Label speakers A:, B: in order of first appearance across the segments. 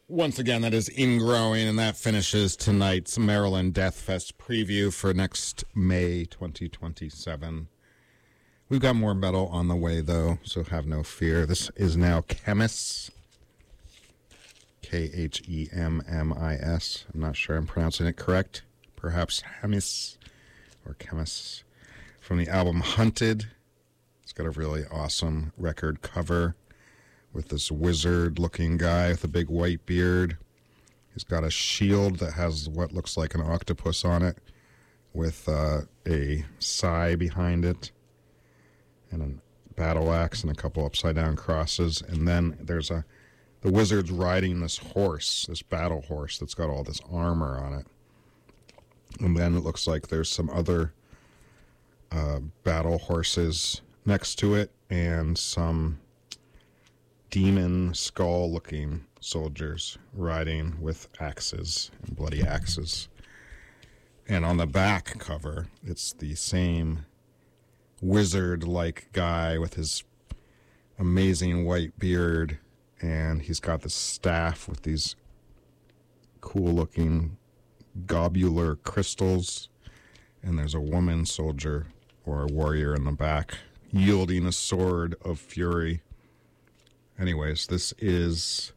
A: Once again, that is Ingrowing, and that finishes tonight's Maryland Death Fest preview for next May 2027. We've got more metal on the way, though, so have no fear. This is now Khemmis. Khemmis. I'm not sure I'm pronouncing it correct. Perhaps Hemis or Khemmis. From the album Hunted. It's got a really awesome record cover with this wizard-looking guy with a big white beard. He's got a shield that has what looks like an octopus on it with a sai behind it and a battle axe and a couple upside-down crosses. And then there's the wizard's riding this horse, this battle horse that's got all this armor on it. And then it looks like there's some other battle horses next to it and some demon skull-looking soldiers riding with axes and bloody axes. And on the back cover, it's the same wizard-like guy with his amazing white beard, and he's got this staff with these cool-looking globular crystals, and there's a woman soldier or a warrior in the back wielding a sword of fury. Anyways, this is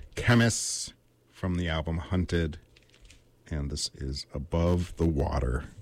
A: Khemmis from the album Hunted, and this is Above the Water.